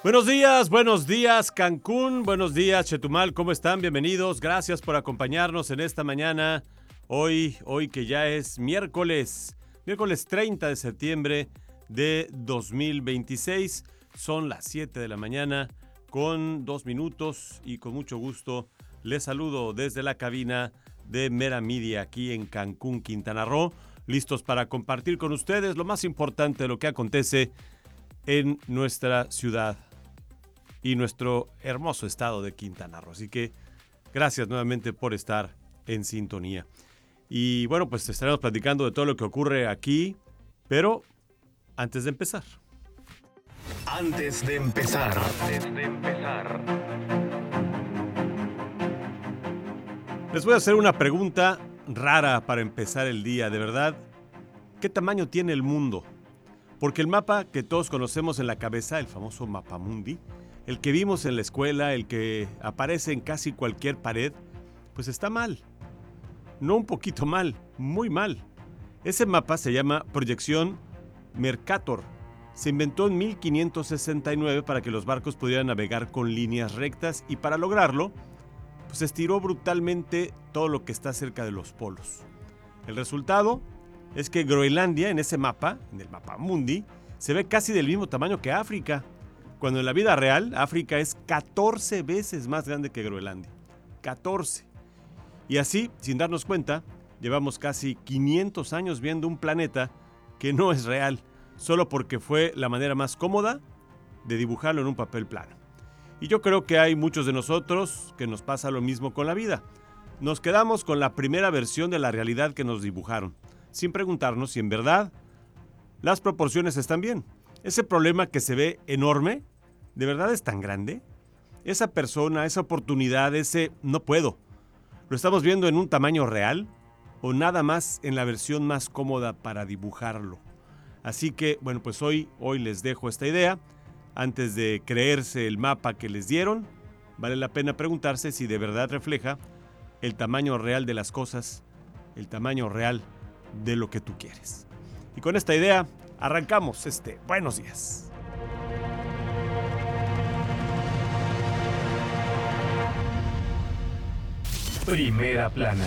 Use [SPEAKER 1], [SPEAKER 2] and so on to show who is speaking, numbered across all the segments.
[SPEAKER 1] Buenos días Cancún, buenos días Chetumal, ¿cómo están? Bienvenidos, gracias por acompañarnos en esta mañana, hoy que ya es miércoles 30 de septiembre de 2026, son las 7 de la mañana con 2 minutos y con mucho gusto les saludo desde la cabina de Mera Media aquí en Cancún, Quintana Roo, listos para compartir con ustedes lo más importante de lo que acontece en nuestra ciudad y nuestro hermoso estado de Quintana Roo. Así que gracias nuevamente por estar en sintonía. Y bueno, pues estaremos platicando de todo lo que ocurre aquí, pero antes de empezar. Les voy a hacer una pregunta rara para empezar el día. De verdad, ¿qué tamaño tiene el mundo? Porque el mapa que todos conocemos en la cabeza, el famoso Mapamundi, el que vimos en la escuela, el que aparece en casi cualquier pared, pues está mal. No un poquito mal, muy mal. Ese mapa se llama Proyección Mercator. Se inventó en 1569 para que los barcos pudieran navegar con líneas rectas y para lograrlo, pues estiró brutalmente todo lo que está cerca de los polos. El resultado es que Groenlandia en ese mapa, en el Mapamundi, se ve casi del mismo tamaño que África, cuando en la vida real África es 14 veces más grande que Groenlandia. 14. Y así, sin darnos cuenta, llevamos casi 500 años viendo un planeta que no es real, solo porque fue la manera más cómoda de dibujarlo en un papel plano. Y yo creo que hay muchos de nosotros que nos pasa lo mismo con la vida. Nos quedamos con la primera versión de la realidad que nos dibujaron, sin preguntarnos si en verdad las proporciones están bien. Ese problema que se ve enorme, ¿de verdad es tan grande? Esa persona, esa oportunidad, ese no puedo, ¿lo estamos viendo en un tamaño real o nada más en la versión más cómoda para dibujarlo? Así que, bueno, pues hoy les dejo esta idea. Antes de creerse el mapa que les dieron, vale la pena preguntarse si de verdad refleja el tamaño real de las cosas, el tamaño real de lo que tú quieres. Y con esta idea, arrancamos Buenos Días.
[SPEAKER 2] Primera plana.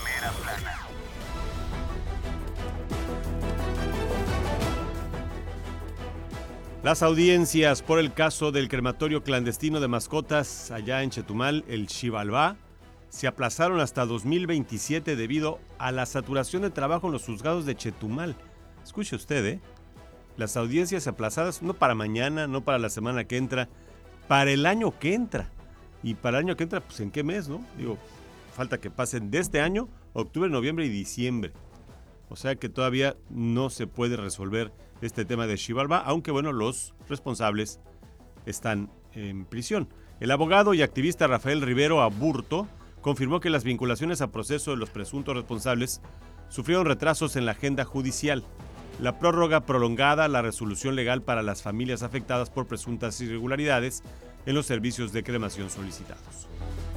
[SPEAKER 1] Las audiencias por el caso del crematorio clandestino de mascotas allá en Chetumal, el Xibalbá, se aplazaron hasta 2027 debido a la saturación de trabajo en los juzgados de Chetumal. Escuche usted, las audiencias aplazadas no para mañana, no para la semana que entra, para el año que entra. Y para el año que entra, pues ¿en qué mes, no? Falta que pasen de este año, octubre, noviembre y diciembre. O sea que todavía no se puede resolver este tema de Xibalbá, aunque bueno, los responsables están en prisión. El abogado y activista Rafael Rivero Aburto confirmó que las vinculaciones a proceso de los presuntos responsables sufrieron retrasos en la agenda judicial. La prórroga prolongada, la resolución legal para las familias afectadas por presuntas irregularidades en los servicios de cremación solicitados.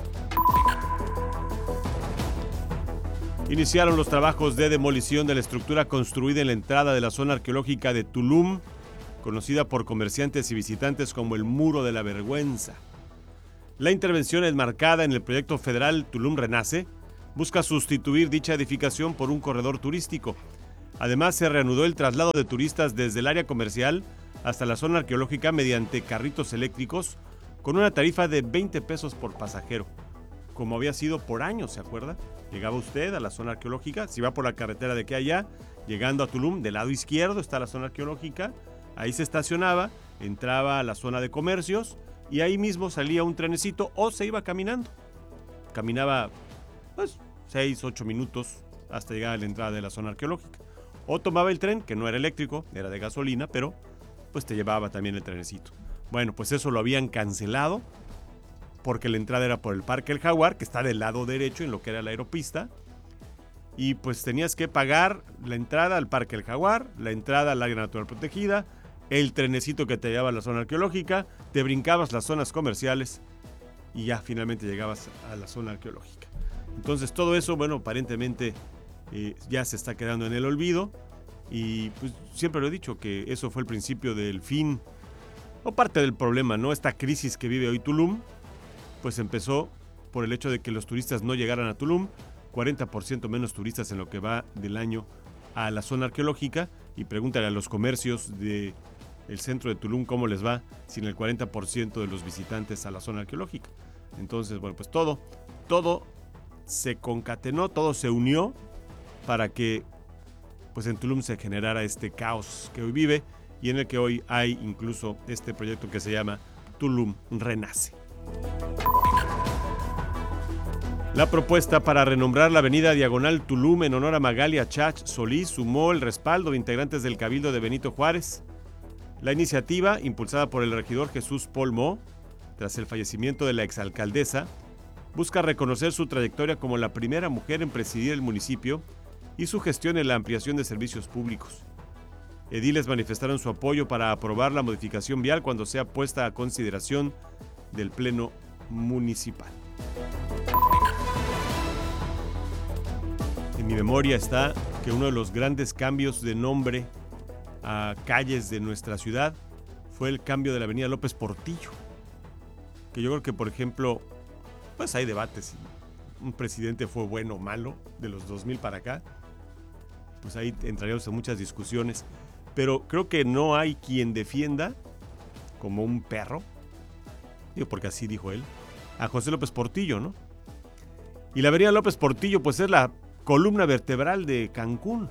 [SPEAKER 1] Iniciaron los trabajos de demolición de la estructura construida en la entrada de la zona arqueológica de Tulum, conocida por comerciantes y visitantes como el Muro de la Vergüenza. La intervención enmarcada en el proyecto federal Tulum Renace busca sustituir dicha edificación por un corredor turístico. Además, se reanudó el traslado de turistas desde el área comercial hasta la zona arqueológica mediante carritos eléctricos con una tarifa de 20 pesos por pasajero, como había sido por años, ¿se acuerda? Llegaba usted a la zona arqueológica, si va por la carretera de aquí a allá, llegando a Tulum, del lado izquierdo está la zona arqueológica, ahí se estacionaba, entraba a la zona de comercios y ahí mismo salía un trenecito o se iba caminando. Caminaba 6-8 minutos hasta llegar a la entrada de la zona arqueológica. O tomaba el tren, que no era eléctrico, era de gasolina, pero pues te llevaba también el trenecito. Bueno, pues eso lo habían cancelado porque la entrada era por el Parque El Jaguar, que está del lado derecho en lo que era la aeropista, y pues tenías que pagar la entrada al Parque El Jaguar, la entrada al área natural protegida, el trenecito que te llevaba a la zona arqueológica, te brincabas las zonas comerciales y ya finalmente llegabas a la zona arqueológica. Entonces todo eso, bueno, aparentemente ya se está quedando en el olvido y pues siempre lo he dicho que eso fue el principio del fin o parte del problema, ¿no? Esta crisis que vive hoy Tulum, pues empezó por el hecho de que los turistas no llegaran a Tulum, 40% menos turistas en lo que va del año a la zona arqueológica, y pregúntale a los comercios del centro de Tulum cómo les va sin el 40% de los visitantes a la zona arqueológica. Entonces, bueno, pues todo se concatenó, todo se unió para que pues en Tulum se generara este caos que hoy vive y en el que hoy hay incluso este proyecto que se llama Tulum Renace. La propuesta para renombrar la avenida Diagonal Tulum en honor a Magali Achach Solís sumó el respaldo de integrantes del Cabildo de Benito Juárez. La iniciativa, impulsada por el regidor Jesús Polmó, tras el fallecimiento de la exalcaldesa, busca reconocer su trayectoria como la primera mujer en presidir el municipio y su gestión en la ampliación de servicios públicos. Ediles manifestaron su apoyo para aprobar la modificación vial cuando sea puesta a consideración del Pleno Municipal. En mi memoria está que uno de los grandes cambios de nombre a calles de nuestra ciudad fue el cambio de la avenida López Portillo. Que yo creo que, por ejemplo, pues hay debates si un presidente fue bueno o malo de los 2000 para acá. Pues ahí entraríamos en muchas discusiones. Pero creo que no hay quien defienda como un perro, digo porque así dijo él, a José López Portillo, ¿no? Y la avenida López Portillo pues es la columna vertebral de Cancún.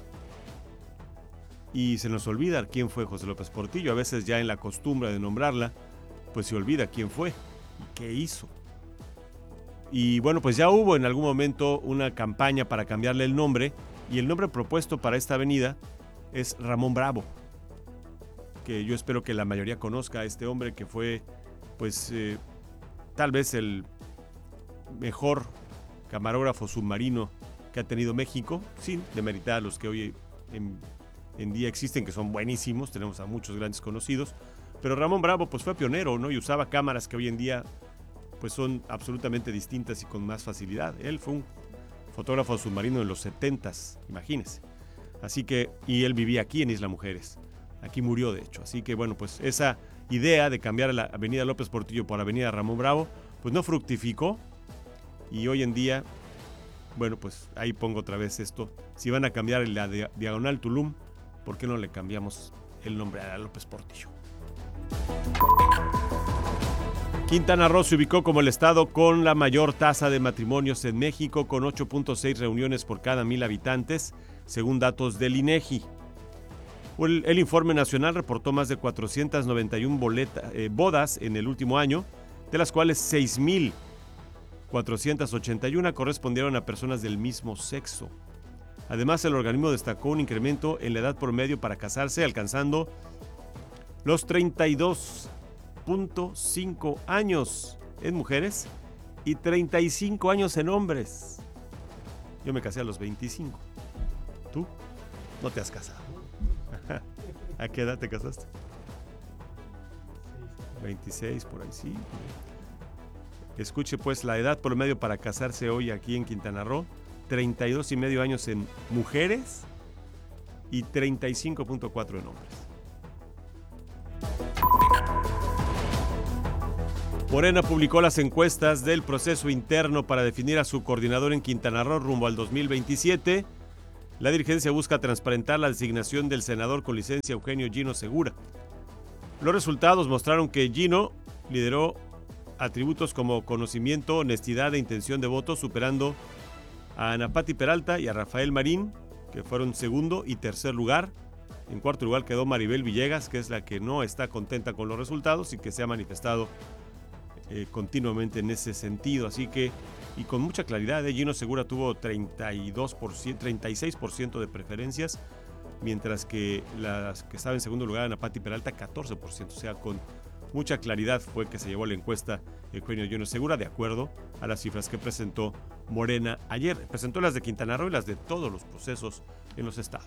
[SPEAKER 1] Y se nos olvida quién fue José López Portillo. A veces ya en la costumbre de nombrarla, pues se olvida quién fue y qué hizo. Y bueno, pues ya hubo en algún momento una campaña para cambiarle el nombre, y el nombre propuesto para esta avenida es Ramón Bravo, que yo espero que la mayoría conozca a este hombre que fue, pues, tal vez el mejor camarógrafo submarino que ha tenido México, sin demeritar a los que hoy en día existen, que son buenísimos, tenemos a muchos grandes conocidos, pero Ramón Bravo pues fue pionero, ¿no? Y usaba cámaras que hoy en día pues son absolutamente distintas y con más facilidad. Él fue un fotógrafo submarino en los 70s, imagínense. Así que, y él vivía aquí en Isla Mujeres, aquí murió de hecho. Así que bueno, pues esa idea de cambiar la avenida López Portillo por avenida Ramón Bravo, pues no fructificó, y hoy en día, bueno, pues ahí pongo otra vez esto, si van a cambiar la Diagonal Tulum, ¿por qué no le cambiamos el nombre a López Portillo? Quintana Roo se ubicó como el estado con la mayor tasa de matrimonios en México, con 8.6 reuniones por cada 1,000 habitantes, según datos del INEGI. El informe nacional reportó más de 491 bodas en el último año, de las cuales 6,481 correspondieron a personas del mismo sexo. Además, el organismo destacó un incremento en la edad promedio para casarse, alcanzando los 32.5 años en mujeres y 35 años en hombres. Yo me casé a los 25. ¿Tú? No te has casado. ¿A qué edad te casaste? 26, por ahí sí. Escuche pues, la edad promedio para casarse hoy aquí en Quintana Roo, 32,5 años en mujeres y 35.4 en hombres. Morena publicó las encuestas del proceso interno para definir a su coordinador en Quintana Roo rumbo al 2027. La dirigencia busca transparentar la designación del senador con licencia Eugenio Gino Segura. Los resultados mostraron que Gino lideró atributos como conocimiento, honestidad e intención de voto, superando a Ana Pati Peralta y a Rafael Marín, que fueron segundo y tercer lugar. En cuarto lugar quedó Maribel Villegas, que es la que no está contenta con los resultados y que se ha manifestado continuamente en ese sentido. Así que, y con mucha claridad, Gino Segura tuvo 36% de preferencias, mientras que la que estaba en segundo lugar, Ana Pati Peralta, 14%. O sea, con mucha claridad fue que se llevó la encuesta Eugenio Gino Segura, de acuerdo a las cifras que presentó Morena ayer. Presentó las de Quintana Roo y las de todos los procesos en los estados.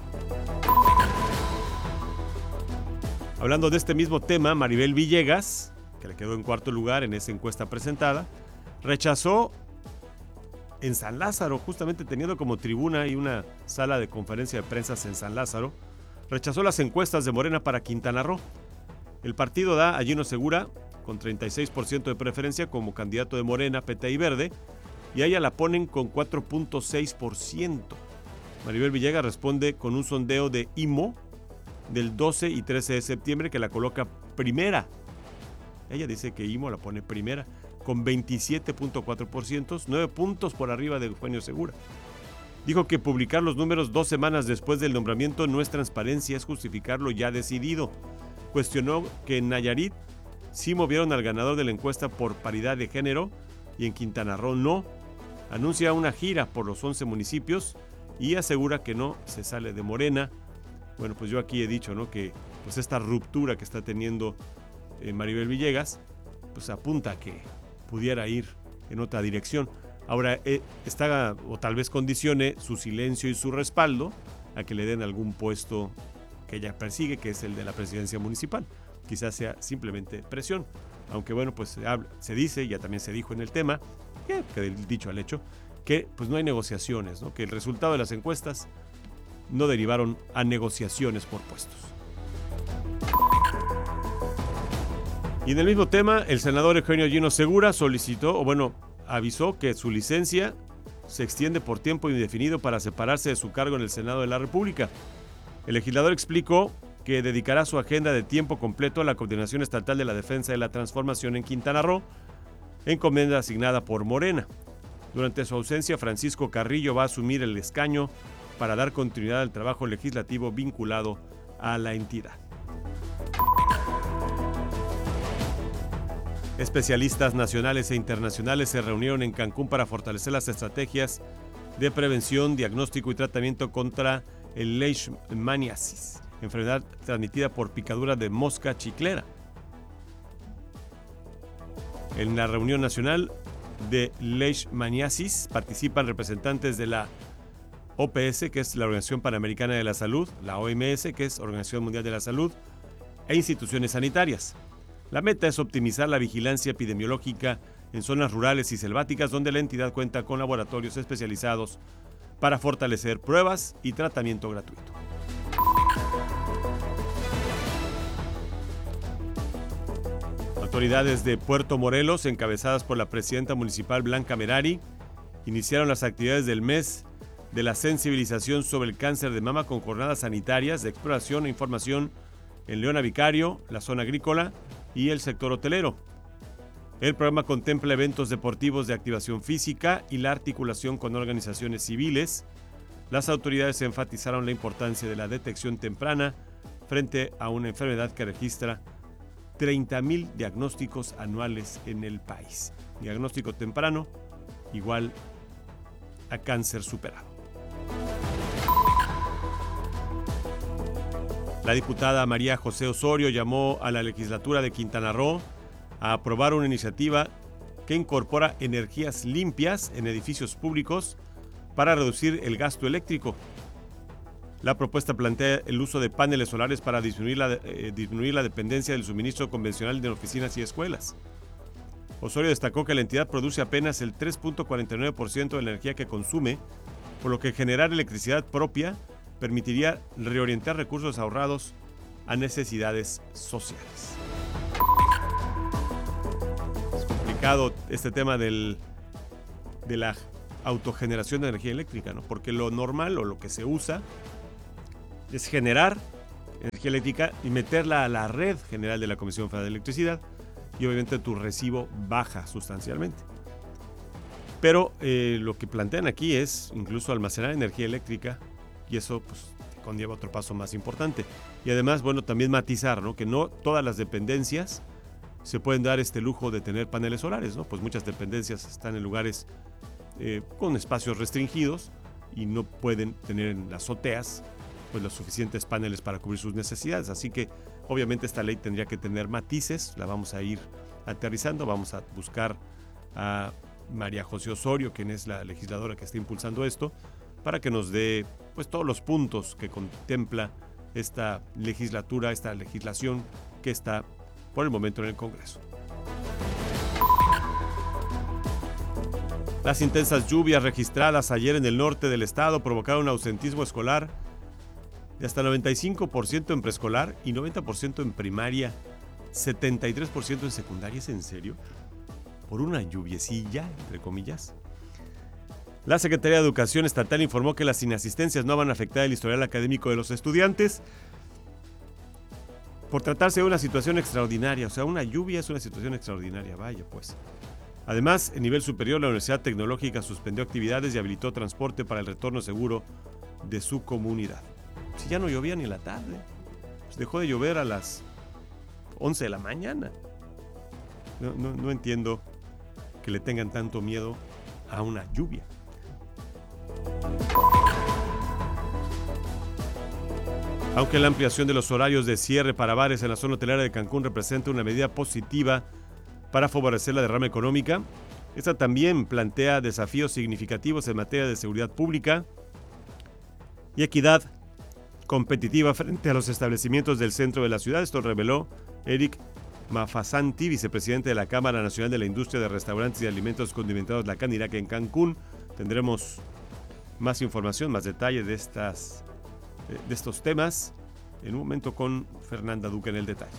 [SPEAKER 1] Hablando de este mismo tema, Maribel Villegas, que le quedó en cuarto lugar en esa encuesta presentada, rechazó en San Lázaro, justamente teniendo como tribuna y una sala de conferencia de prensa en San Lázaro, rechazó las encuestas de Morena para Quintana Roo. El partido da a Gino Segura con 36% de preferencia como candidato de Morena, PT y Verde, y a ella la ponen con 4.6%. Maribel Villegas responde con un sondeo de IMO del 12 y 13 de septiembre que la coloca primera. Ella dice que IMO la pone primera con 27.4%, 9 puntos por arriba de Eugenio Segura. Dijo que publicar los números 2 semanas después del nombramiento no es transparencia, es justificar lo ya decidido. Cuestionó que en Nayarit sí movieron al ganador de la encuesta por paridad de género y en Quintana Roo no. Anuncia una gira por los 11 municipios y asegura que no se sale de Morena. Bueno, pues yo aquí he dicho, ¿no?, que pues esta ruptura que está teniendo Maribel Villegas pues apunta a que pudiera ir en otra dirección. Ahora está, o tal vez condicione su silencio y su respaldo a que le den algún puesto que ella persigue, que es el de la presidencia municipal. Quizás sea simplemente presión. Aunque bueno, pues se dice, ya también se dijo en el tema, que del dicho al hecho, que pues no hay negociaciones, ¿no?, que el resultado de las encuestas no derivaron a negociaciones por puestos. Y en el mismo tema, el senador Eugenio Gino Segura avisó que su licencia se extiende por tiempo indefinido para separarse de su cargo en el Senado de la República. El legislador explicó que dedicará su agenda de tiempo completo a la Coordinación Estatal de la Defensa de la Transformación en Quintana Roo, encomienda asignada por Morena. Durante su ausencia, Francisco Carrillo va a asumir el escaño para dar continuidad al trabajo legislativo vinculado a la entidad. Especialistas nacionales e internacionales se reunieron en Cancún para fortalecer las estrategias de prevención, diagnóstico y tratamiento contra el leishmaniasis, enfermedad transmitida por picadura de mosca chiclera. En la reunión nacional de leishmaniasis participan representantes de la OPS, que es la Organización Panamericana de la Salud, la OMS, que es Organización Mundial de la Salud, e instituciones sanitarias. La meta es optimizar la vigilancia epidemiológica en zonas rurales y selváticas donde la entidad cuenta con laboratorios especializados para fortalecer pruebas y tratamiento gratuito. Autoridades de Puerto Morelos, encabezadas por la presidenta municipal Blanca Merari, iniciaron las actividades del mes de la sensibilización sobre el cáncer de mama con jornadas sanitarias de exploración e información en Leona Vicario, la zona agrícola y el sector hotelero. El programa contempla eventos deportivos de activación física y la articulación con organizaciones civiles. Las autoridades enfatizaron la importancia de la detección temprana frente a una enfermedad que registra 30,000 diagnósticos anuales en el país. Diagnóstico temprano igual a cáncer superado. La diputada María José Osorio llamó a la legislatura de Quintana Roo a aprobar una iniciativa que incorpora energías limpias en edificios públicos para reducir el gasto eléctrico. La propuesta plantea el uso de paneles solares para disminuir la dependencia del suministro convencional de oficinas y escuelas. Osorio destacó que la entidad produce apenas el 3.49% de la energía que consume, por lo que generar electricidad propia permitiría reorientar recursos ahorrados a necesidades sociales. Es complicado este tema de la autogeneración de energía eléctrica, ¿no? Porque lo normal o lo que se usa es generar energía eléctrica y meterla a la red general de la Comisión Federal de Electricidad y obviamente tu recibo baja sustancialmente. Pero lo que plantean aquí es incluso almacenar energía eléctrica y eso pues conlleva otro paso más importante. Y además, bueno, también matizar, ¿no?, que no todas las dependencias se pueden dar este lujo de tener paneles solares, ¿no? Pues muchas dependencias están en lugares con espacios restringidos y no pueden tener en las azoteas pues los suficientes paneles para cubrir sus necesidades. Así que obviamente esta ley tendría que tener matices, la vamos a ir aterrizando, vamos a buscar a María José Osorio, quien es la legisladora que está impulsando esto, para que nos dé pues todos los puntos que contempla esta legislatura, esta legislación que está por el momento en el Congreso. Las intensas lluvias registradas ayer en el norte del estado provocaron un ausentismo escolar de hasta 95% en preescolar y 90% en primaria 73% en secundaria. ¿Es en serio? Por una lluviecilla, entre comillas. La Secretaría de Educación Estatal informó que las inasistencias no van a afectar el historial académico de los estudiantes por tratarse de una situación extraordinaria. O sea, una lluvia es una situación extraordinaria, vaya pues. Además, en nivel superior, la Universidad Tecnológica suspendió actividades y habilitó transporte para el retorno seguro de su comunidad. Si ya no llovía ni en la tarde, pues dejó de llover a las 11 de la mañana. No entiendo que le tengan tanto miedo a una lluvia. Aunque la ampliación de los horarios de cierre para bares en la zona hotelera de Cancún representa una medida positiva para favorecer la derrama económica, esta también plantea desafíos significativos en materia de seguridad pública y equidad competitiva frente a los establecimientos del centro de la ciudad. Esto reveló Eric Mafasanti, vicepresidente de la Cámara Nacional de la Industria de Restaurantes y Alimentos Condimentados, la Canirac, en Cancún. Tendremos más información, más detalles de estos temas en un momento con Fernanda Duque en el detalle.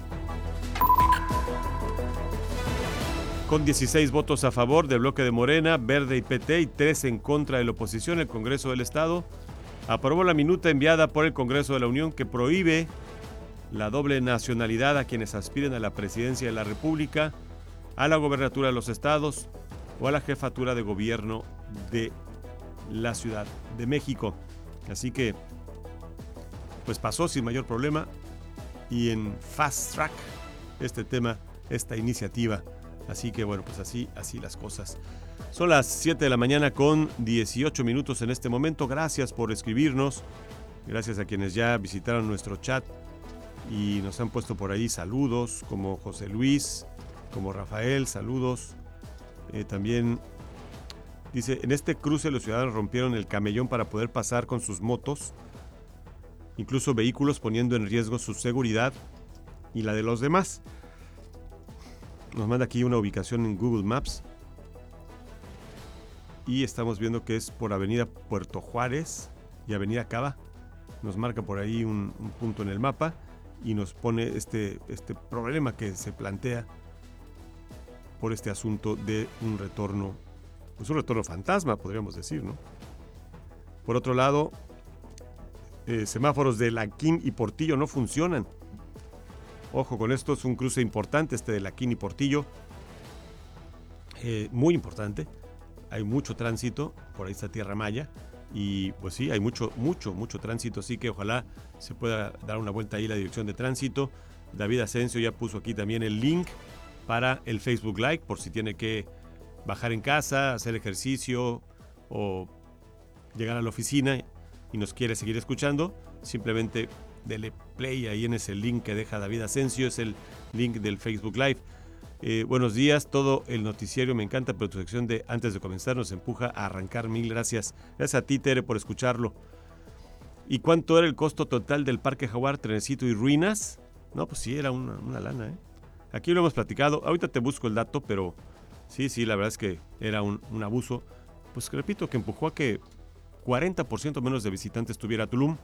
[SPEAKER 1] Con 16 votos a favor del bloque de Morena, Verde y PT y 3 en contra de la oposición, el Congreso del Estado aprobó la minuta enviada por el Congreso de la Unión que prohíbe la doble nacionalidad a quienes aspiren a la presidencia de la República, a la gobernatura de los estados o a la jefatura de gobierno de la Ciudad de México. Así que, pues pasó sin mayor problema y en fast track este tema, esta iniciativa. Así que bueno, pues así las cosas. Son las 7 de la mañana con 18 minutos en este momento. Gracias por escribirnos. Gracias a quienes ya visitaron nuestro chat y nos han puesto por ahí saludos, como José Luis, como Rafael, saludos. También dice, en este cruce los ciudadanos rompieron el camellón para poder pasar con sus motos, incluso vehículos, poniendo en riesgo su seguridad y la de los demás. Nos manda aquí una ubicación en Google Maps y estamos viendo que es por Avenida Puerto Juárez y Avenida Cava. Nos marca por ahí un punto en el mapa y nos pone este problema que se plantea por este asunto de un retorno, pues un retorno fantasma, podríamos decir, ¿no? Por otro lado, semáforos de Laquín y Portillo no funcionan. Ojo con esto, es un cruce importante este de Laquín y Portillo, muy importante. Hay mucho tránsito, por ahí está Tierra Maya y pues sí, hay mucho tránsito, así que ojalá se pueda dar una vuelta ahí la dirección de tránsito. David Asensio ya puso aquí también el link para el Facebook Live por si tiene que bajar en casa, hacer ejercicio o llegar a la oficina y nos quiere seguir escuchando. Simplemente dele play ahí en ese link que deja David Asensio, es el link del Facebook Live. Buenos días, todo el noticiero me encanta, pero tu sección de antes de comenzar nos empuja a arrancar. Mil gracias. Gracias a ti, Tere, por escucharlo. ¿Y cuánto era el costo total del Parque Jaguar, Trenecito y Ruinas? No, pues sí, era una lana, ¿eh? Aquí lo hemos platicado, ahorita te busco el dato, pero sí, la verdad es que era un abuso. Pues repito, que empujó a que 40% menos de visitantes tuviera Tulum.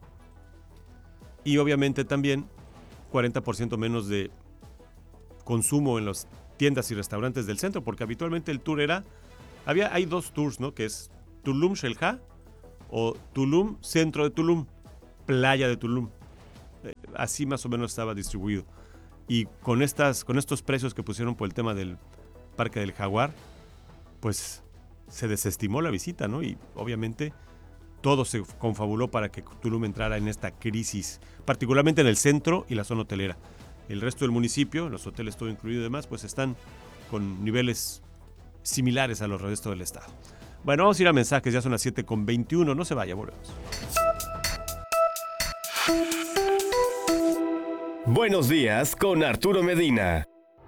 [SPEAKER 1] Y obviamente también 40% menos de consumo en las tiendas y restaurantes del centro, porque habitualmente el tour hay dos tours, ¿no? Que es Tulum Xel-Há o Tulum Centro de Tulum, Playa de Tulum. Así más o menos estaba distribuido. Y con estos precios que pusieron por el tema del Parque del Jaguar, pues se desestimó la visita, ¿no? Y obviamente todo se confabuló para que Tulum entrara en esta crisis, particularmente en el centro y la zona hotelera. El resto del municipio, los hoteles todo incluido y demás, pues están con niveles similares a los restos del estado. Bueno, vamos a ir a mensajes, ya son las 7:21, no se vaya, volvemos.
[SPEAKER 2] Buenos días con Arturo Medina.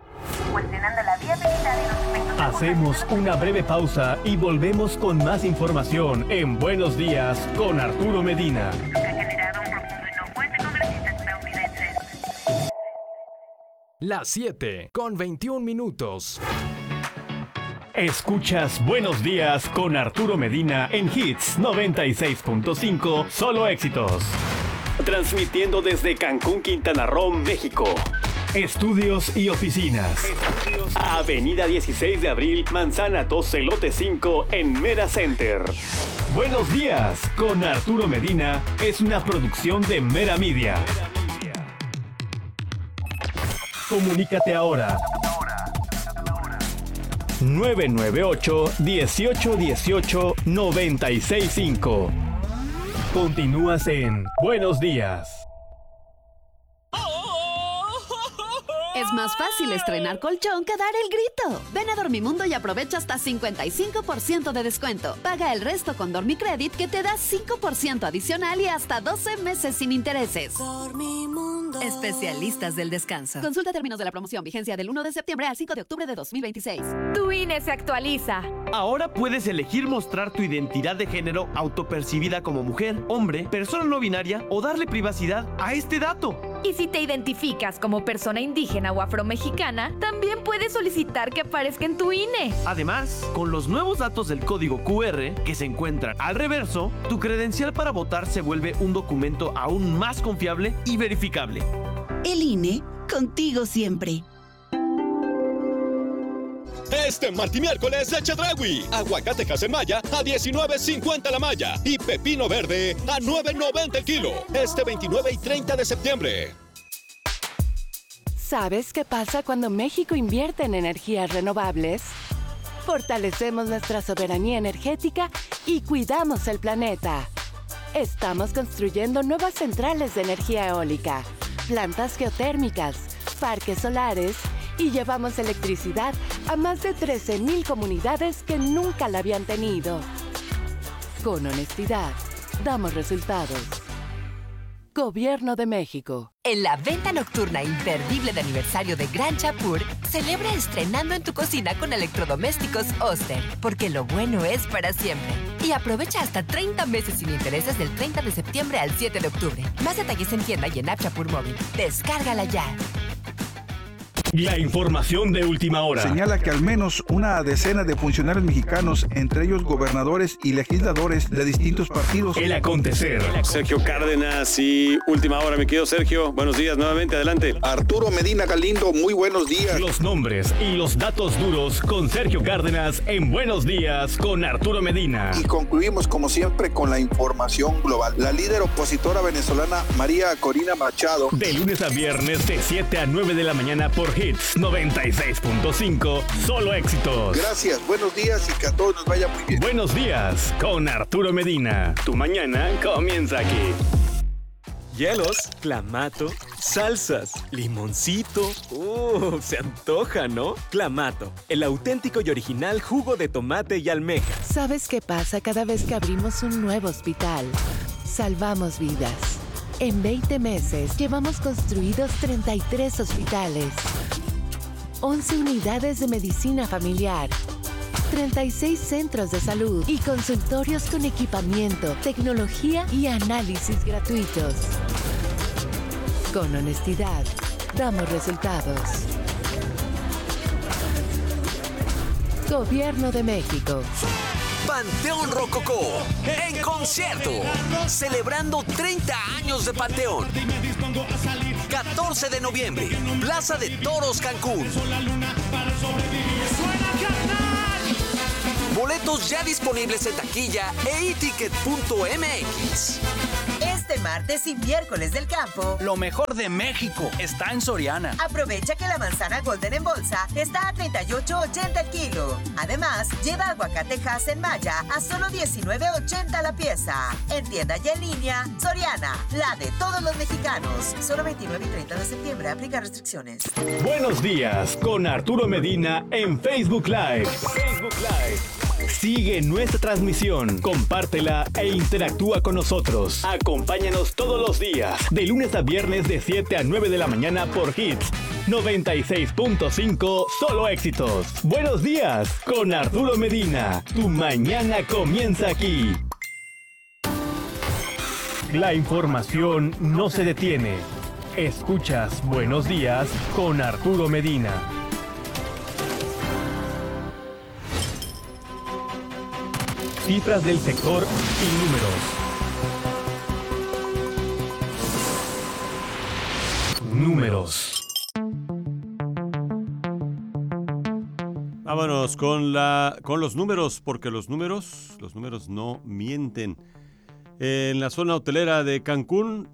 [SPEAKER 2] Hacemos una breve pausa y volvemos con más información en Buenos días con Arturo Medina. Las 7:21. Escuchas Buenos días con Arturo Medina en Hits 96.5, solo éxitos. Transmitiendo desde Cancún, Quintana Roo, México. estudios y oficinas. Avenida 16 de Abril, Manzana 12, Lote 5, en Mera Center. Buenos días, con Arturo Medina, es una producción de Mera Media. Comunícate ahora. 998-1818-965. Continúas en Buenos Días.
[SPEAKER 3] Es más fácil estrenar colchón que dar el grito. Ven a Dormimundo y aprovecha hasta 55% de descuento. Paga el resto con Dormicredit, que te da 5% adicional y hasta 12 meses sin intereses. Dormimundo. Especialistas del descanso. Consulta términos de la promoción. Vigencia del 1 de septiembre al 5 de octubre de 2026.
[SPEAKER 4] Tu INE se actualiza.
[SPEAKER 5] Ahora puedes elegir mostrar tu identidad de género autopercibida como mujer, hombre, persona no binaria o darle privacidad a este dato.
[SPEAKER 4] Y si te identificas como persona indígena o afromexicana, también puedes solicitar que aparezca en tu INE.
[SPEAKER 5] Además, con los nuevos datos del código QR que se encuentran al reverso, tu credencial para votar se vuelve un documento aún más confiable y verificable.
[SPEAKER 6] El INE, contigo siempre.
[SPEAKER 7] Este martes y miércoles de Chedraui. Aguacate Maya a $19.50 la malla y pepino verde a $9.90 el kilo. Este 29 y 30 de septiembre.
[SPEAKER 8] ¿Sabes qué pasa cuando México invierte en energías renovables? Fortalecemos nuestra soberanía energética y cuidamos el planeta. Estamos construyendo nuevas centrales de energía eólica, plantas geotérmicas, parques solares y llevamos electricidad a más de 13,000 comunidades que nunca la habían tenido. Con honestidad, damos resultados. Gobierno de México.
[SPEAKER 9] En la venta nocturna imperdible de aniversario de Gran Chapur, celebra estrenando en tu cocina con electrodomésticos Oster, porque lo bueno es para siempre. Y aprovecha hasta 30 meses sin intereses del 30 de septiembre al 7 de octubre. Más detalles en tienda y en App Chapur Móvil. Descárgala ya.
[SPEAKER 2] La información de última hora.
[SPEAKER 10] Señala que al menos una decena de funcionarios mexicanos, entre ellos gobernadores y legisladores de distintos partidos.
[SPEAKER 2] El acontecer.
[SPEAKER 11] Sergio Cárdenas y última hora, mi querido Sergio. Buenos días nuevamente, adelante.
[SPEAKER 12] Arturo Medina Galindo, muy buenos días.
[SPEAKER 2] Los nombres y los datos duros con Sergio Cárdenas en Buenos Días con Arturo Medina.
[SPEAKER 12] Y concluimos como siempre con la información global. La líder opositora venezolana María Corina Machado.
[SPEAKER 2] De lunes a viernes de 7 a 9 de la mañana por Hits 96.5, solo éxitos.
[SPEAKER 12] Gracias, buenos días y que a todos nos vaya muy bien.
[SPEAKER 2] Buenos días con Arturo Medina. Tu mañana comienza aquí.
[SPEAKER 13] Hielos, clamato, salsas, limoncito. Se antoja, ¿no? Clamato, el auténtico y original jugo de tomate y almeja.
[SPEAKER 8] ¿Sabes qué pasa cada vez que abrimos un nuevo hospital? Salvamos vidas. En 20 meses llevamos construidos 33 hospitales, 11 unidades de medicina familiar, 36 centros de salud y consultorios con equipamiento, tecnología y análisis gratuitos. Con honestidad, damos resultados. Gobierno de México.
[SPEAKER 14] Panteón Rococó, en concierto, celebrando 30 años de Panteón. 14 de noviembre, Plaza de Toros, Cancún. Boletos ya disponibles en taquilla e eticket.mx.
[SPEAKER 15] Este martes y miércoles del campo,
[SPEAKER 16] lo mejor de México está en Soriana.
[SPEAKER 15] Aprovecha que la manzana Golden en bolsa está a $38.80 el kilo. Además, lleva aguacate Maya a solo $19.80 la pieza. En tienda y en línea, Soriana, la de todos los mexicanos. Solo 29 y 30 de septiembre, aplica restricciones.
[SPEAKER 2] Buenos días con Arturo Medina en Facebook Live. Sigue nuestra transmisión, compártela e interactúa con nosotros. Acompáñanos todos los días, de lunes a viernes de 7 a 9 de la mañana por Hits 96.5, solo éxitos. Buenos días con Arturo Medina. Tu mañana comienza aquí. La información no se detiene. Escuchas Buenos Días con Arturo Medina. Cifras del sector y números.
[SPEAKER 1] Vámonos con los números, porque los números no mienten. En la zona hotelera de Cancún,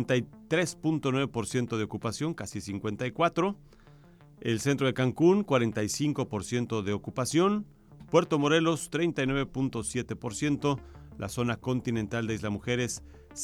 [SPEAKER 1] 53.9% de ocupación, casi 54%. El centro de Cancún, 45% de ocupación. Puerto Morelos, 39.7%. La zona continental de Isla Mujeres,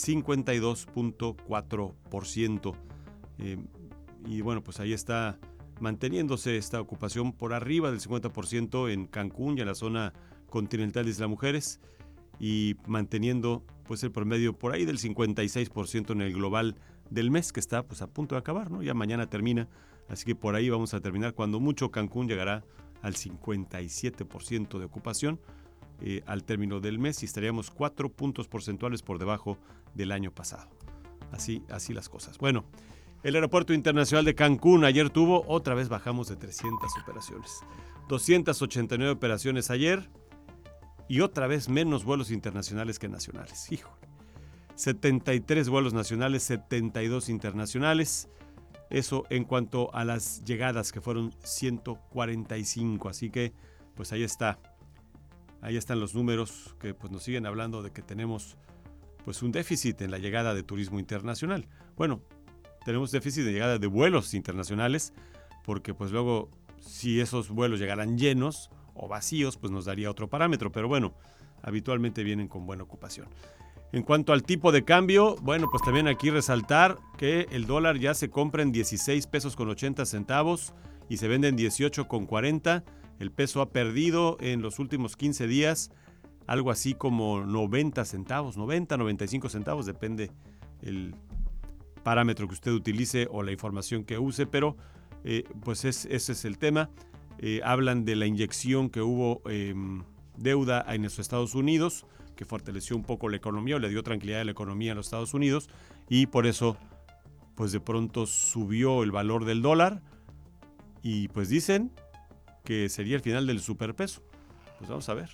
[SPEAKER 1] 52.4%. Y bueno, pues ahí está manteniéndose esta ocupación por arriba del 50% en Cancún y en la zona continental de Isla Mujeres, y manteniendo pues el promedio por ahí del 56% en el global del mes, que está pues a punto de acabar, ¿no? Ya mañana termina, así que por ahí vamos a terminar. Cuando mucho, Cancún llegará al 57% de ocupación al término del mes, y estaríamos 4 puntos porcentuales por debajo del año pasado. Así las cosas. Bueno, el Aeropuerto Internacional de Cancún ayer tuvo, otra vez bajamos de 300 operaciones. 289 operaciones ayer, y otra vez menos vuelos internacionales que nacionales. Híjole. 73 vuelos nacionales, 72 internacionales. Eso en cuanto a las llegadas, que fueron 145. Así que pues ahí está. Ahí están los números que pues nos siguen hablando de que tenemos pues un déficit en la llegada de turismo internacional. Bueno, tenemos déficit de llegada de vuelos internacionales, porque pues luego si esos vuelos llegaran llenos o vacíos, pues nos daría otro parámetro, pero bueno, habitualmente vienen con buena ocupación. En cuanto al tipo de cambio, bueno, pues también aquí resaltar que el dólar ya se compra en 16 pesos con 80 centavos y se vende en 18 con 40. El peso ha perdido en los últimos 15 días algo así como 90 centavos, 90, 95 centavos, depende el parámetro que usted utilice o la información que use, pero pues ese es el tema. Hablan de la inyección que hubo deuda en los Estados Unidos, que fortaleció un poco la economía o le dio tranquilidad a la economía en los Estados Unidos, y por eso pues de pronto subió el valor del dólar, y pues dicen que sería el final del superpeso. Pues vamos a ver.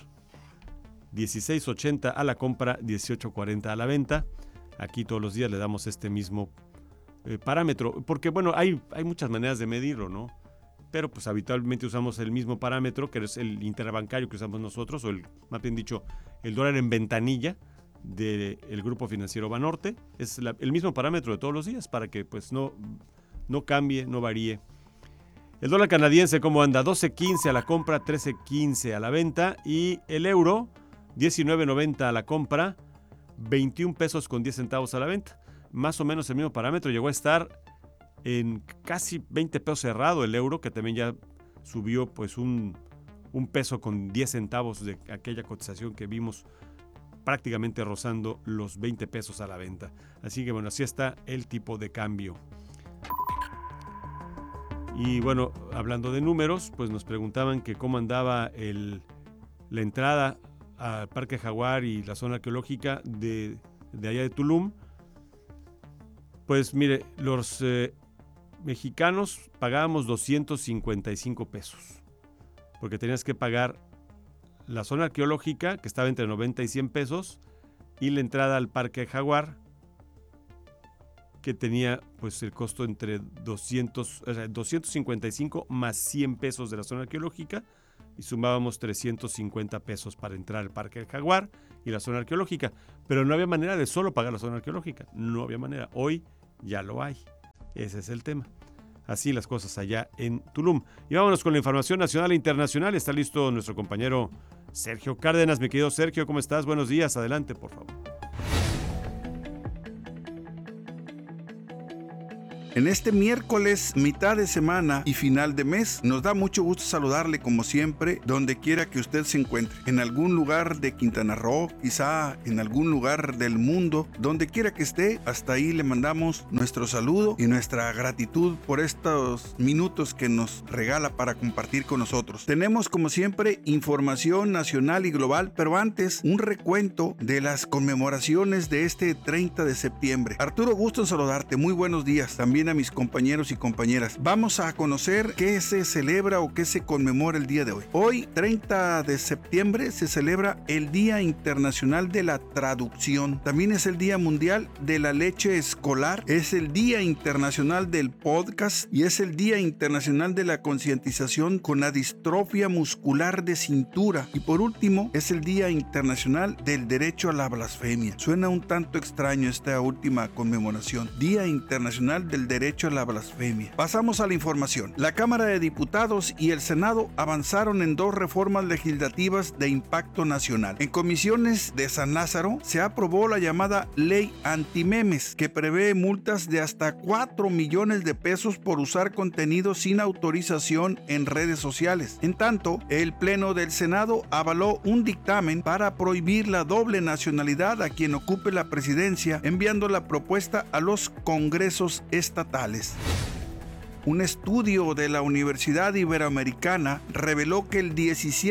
[SPEAKER 1] 16.80 a la compra, 18.40 a la venta. Aquí todos los días le damos este mismo parámetro, porque bueno, hay muchas maneras de medirlo, ¿no? Pero pues habitualmente usamos el mismo parámetro, que es el interbancario que usamos nosotros, o más bien dicho, el dólar en ventanilla del Grupo Financiero Banorte. Es el mismo parámetro de todos los días, para que pues no cambie, no varíe. El dólar canadiense, ¿cómo anda? 12.15 a la compra, 13.15 a la venta. Y el euro, 19.90 a la compra, 21 pesos con 10 centavos a la venta. Más o menos el mismo parámetro. Llegó a estar en casi 20 pesos cerrado el euro, que también ya subió pues un peso con 10 centavos de aquella cotización que vimos, prácticamente rozando los 20 pesos a la venta. Así que bueno, así está el tipo de cambio. Y bueno, hablando de números, pues nos preguntaban que cómo andaba la entrada al Parque Jaguar y la zona arqueológica de allá de Tulum. Pues mire, los mexicanos pagábamos 255 pesos, porque tenías que pagar la zona arqueológica, que estaba entre 90 y 100 pesos, y la entrada al Parque Jaguar, que tenía pues el costo entre 255 más 100 pesos de la zona arqueológica, y sumábamos 350 pesos para entrar al Parque Jaguar y la zona arqueológica. Pero no había manera de solo pagar la zona arqueológica, no había manera. Hoy ya lo hay, ese es el tema. Así las cosas allá en Tulum. Y vámonos con la información nacional e internacional. Está listo nuestro compañero Sergio Cárdenas. Mi querido Sergio, ¿cómo estás? Buenos días, adelante, por favor.
[SPEAKER 10] En este miércoles, mitad de semana y final de mes, nos da mucho gusto saludarle como siempre, donde quiera que usted se encuentre. En algún lugar de Quintana Roo, quizá en algún lugar del mundo, donde quiera que esté, hasta ahí le mandamos nuestro saludo y nuestra gratitud por estos minutos que nos regala para compartir con nosotros. Tenemos como siempre información nacional y global, pero antes un recuento de las conmemoraciones de este 30 de septiembre. Arturo, gusto en saludarte, muy buenos días. También también a mis compañeros y compañeras. Vamos a conocer qué se celebra o qué se conmemora el día de hoy. Hoy, 30 de septiembre, se celebra el Día Internacional de la Traducción. También es el Día Mundial de la Leche Escolar, es el Día Internacional del Podcast y es el Día Internacional de la Concientización con la distrofia muscular de cintura. Y por último, es el Día Internacional del Derecho a la Blasfemia. Suena un tanto extraño esta última conmemoración. Día Internacional del Derecho a la Blasfemia. Pasamos a la información. La Cámara de Diputados y el Senado avanzaron en 2 reformas legislativas de impacto nacional. En comisiones de San Lázaro se aprobó la llamada Ley Antimemes, que prevé multas de hasta 4 millones de pesos por usar contenido sin autorización en redes sociales. En tanto, el Pleno del Senado avaló un dictamen para prohibir la doble nacionalidad a quien ocupe la presidencia, enviando la propuesta a los congresos estatales. Un estudio de la Universidad Iberoamericana reveló que el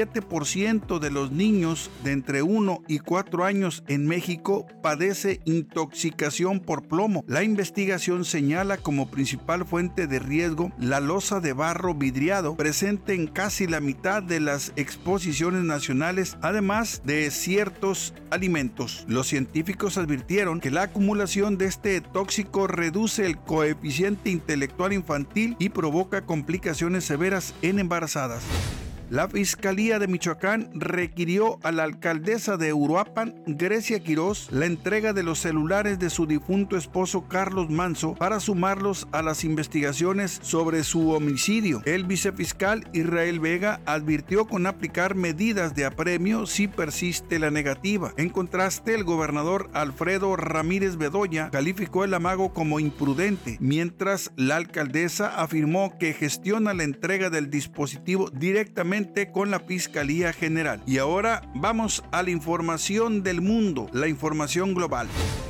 [SPEAKER 10] 17% de los niños de entre 1 y 4 años en México padece intoxicación por plomo. La investigación señala como principal fuente de riesgo la losa de barro vidriado, presente en casi la mitad de las exposiciones nacionales, además de ciertos alimentos. Los científicos advirtieron que la acumulación de este tóxico reduce el coeficiente intelectual infantil y provoca complicaciones severas en embarazadas. La Fiscalía de Michoacán requirió a la alcaldesa de Uruapan, Grecia Quirós, la entrega de los celulares de su difunto esposo Carlos Manso para sumarlos a las investigaciones sobre su homicidio. El vicefiscal Israel Vega advirtió con aplicar medidas de apremio si persiste la negativa. En contraste, el gobernador Alfredo Ramírez Bedoya calificó el amago como imprudente, mientras la alcaldesa afirmó que gestiona la entrega del dispositivo directamente con la Fiscalía General. Y ahora vamos a la información del mundo, la información global.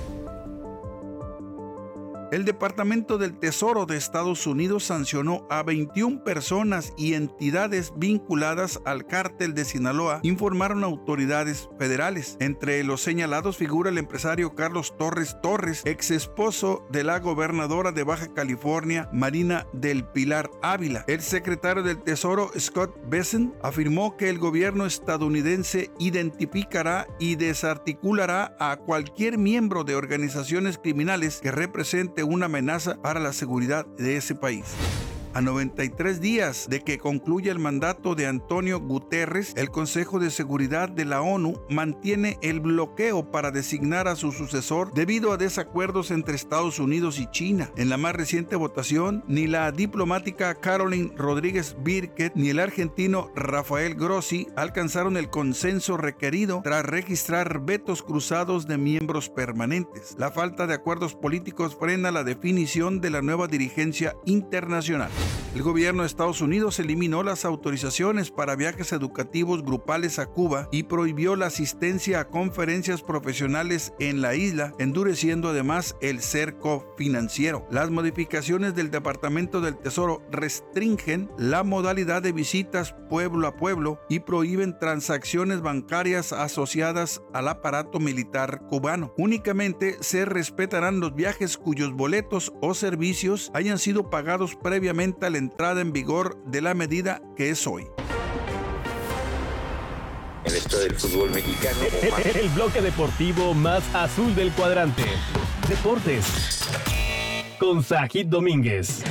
[SPEAKER 10] El Departamento del Tesoro de Estados Unidos sancionó a 21 personas y entidades vinculadas al cártel de Sinaloa, informaron autoridades federales. Entre los señalados figura el empresario Carlos Torres, ex esposo de la gobernadora de Baja California, Marina del Pilar Ávila. El secretario del Tesoro, Scott Bessent, afirmó que el gobierno estadounidense identificará y desarticulará a cualquier miembro de organizaciones criminales que represente una amenaza para la seguridad de ese país. A 93 días de que concluya el mandato de Antonio Guterres, el Consejo de Seguridad de la ONU mantiene el bloqueo para designar a su sucesor debido a desacuerdos entre Estados Unidos y China. En la más reciente votación, ni la diplomática Caroline Rodríguez Birket ni el argentino Rafael Grossi alcanzaron el consenso requerido tras registrar vetos cruzados de miembros permanentes. La falta de acuerdos políticos frena la definición de la nueva dirigencia internacional. El gobierno de Estados Unidos eliminó las autorizaciones para viajes educativos grupales a Cuba y prohibió la asistencia a conferencias profesionales en la isla, endureciendo además el cerco financiero. Las modificaciones del Departamento del Tesoro restringen la modalidad de visitas pueblo a pueblo y prohíben transacciones bancarias asociadas al aparato militar cubano. Únicamente se respetarán los viajes cuyos boletos o servicios hayan sido pagados previamente a la entrada en vigor de la medida que es hoy.
[SPEAKER 2] En esto del fútbol mexicano. El bloque deportivo más azul del cuadrante. Deportes. Con Sajid Domínguez.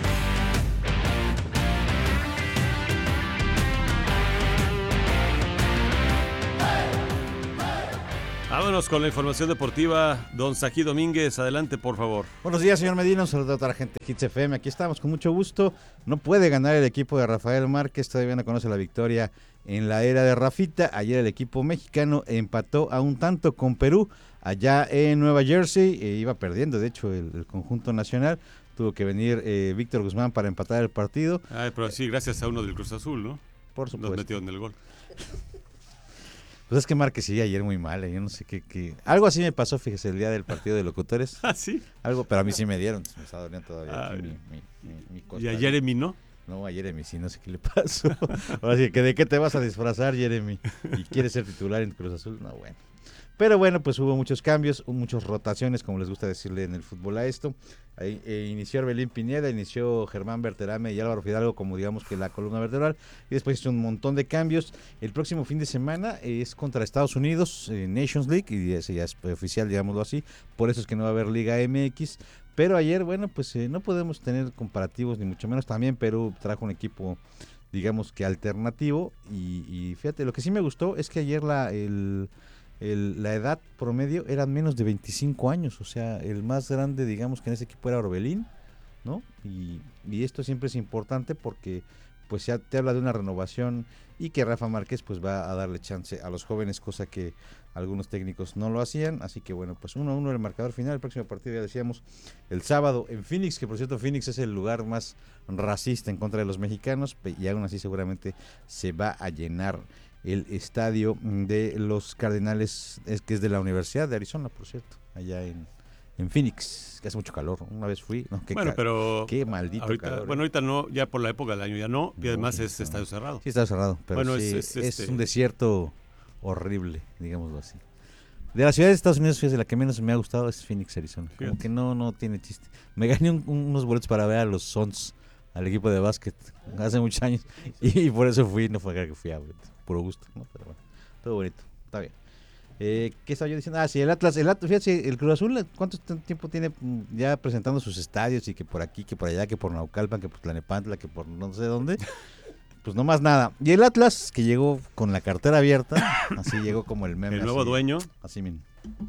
[SPEAKER 1] Vámonos con la información deportiva. Don Sajid Domínguez, adelante, por favor.
[SPEAKER 17] Buenos días, señor Medina. Un saludo a toda la gente de Hits FM. Aquí estamos con mucho gusto. No puede ganar el equipo de Rafael Márquez. Todavía no conoce la victoria en la era de Rafita. Ayer el equipo mexicano empató a un tanto con Perú allá en Nueva Jersey. Iba perdiendo, de hecho, el conjunto nacional. Tuvo que venir Víctor Guzmán para empatar el partido.
[SPEAKER 1] Pero sí, gracias a uno del Cruz Azul, ¿no?
[SPEAKER 17] Por supuesto.
[SPEAKER 1] Nos metieron el gol.
[SPEAKER 17] Pues es que Márquez sí ayer muy mal, yo no sé qué. Algo así me pasó, fíjese, el día del partido de locutores.
[SPEAKER 1] ¿Ah, sí?
[SPEAKER 17] Algo, pero a mí sí me dieron, me está doliendo todavía mi
[SPEAKER 1] ¿Y a Jeremy no?
[SPEAKER 17] No, a Jeremy sí, no sé qué le pasó. Ahora sí, que ¿de qué te vas a disfrazar, Jeremy? ¿Y quieres ser titular en Cruz Azul? No, bueno. Pero bueno, pues hubo muchos cambios, muchas rotaciones, como les gusta decirle en el fútbol a esto. Ahí, inició Orbelín Pineda, inició Germán Berterame y Álvaro Fidalgo como digamos que la columna vertebral, y después hizo un montón de cambios. El próximo fin de semana es contra Estados Unidos, Nations League, y ese ya es oficial, digámoslo así, por eso es que no va a haber Liga MX. Pero ayer, bueno, pues no podemos tener comparativos, ni mucho menos. También Perú trajo un equipo, digamos que alternativo, y fíjate, lo que sí me gustó es que ayer la edad promedio eran menos de 25 años, o sea, el más grande, digamos que en ese equipo era Orbelín, ¿no? Y esto siempre es importante porque pues ya te habla de una renovación y que Rafa Márquez pues va a darle chance a los jóvenes, cosa que algunos técnicos no lo hacían, así que bueno, pues 1-1 el marcador final. El próximo partido, ya decíamos, el sábado en Phoenix, que por cierto Phoenix es el lugar más racista en contra de los mexicanos, y aún así seguramente se va a llenar el estadio de los Cardenales, que es de la Universidad de Arizona, por cierto, allá en Phoenix, que hace mucho calor. Una vez fui, no, qué maldito
[SPEAKER 1] ahorita,
[SPEAKER 17] calor.
[SPEAKER 1] Bueno, ahorita no, ya por la época del año ya no, y además es estadio cerrado.
[SPEAKER 17] Sí, estadio cerrado, pero
[SPEAKER 1] bueno,
[SPEAKER 17] sí, es un desierto horrible, digámoslo así. De las ciudades de Estados Unidos, fíjate, la que menos me ha gustado es Phoenix, Arizona. Como que no tiene chiste. Me gané unos boletos para ver a los Suns, al equipo de básquet, hace muchos años, y por eso fui, no fue acá que fui a puro gusto, ¿no? Pero bueno, todo bonito, está bien. ¿Qué estaba yo diciendo? Sí, el Atlas, fíjate, el Cruz Azul, ¿cuánto tiempo tiene ya presentando sus estadios? Y que por aquí, que por allá, que por Naucalpan, que por Tlanepantla, que por no sé dónde. Pues no más nada. Y el Atlas, que llegó con la cartera abierta, así llegó como el meme.
[SPEAKER 1] El nuevo dueño.
[SPEAKER 17] Así mismo.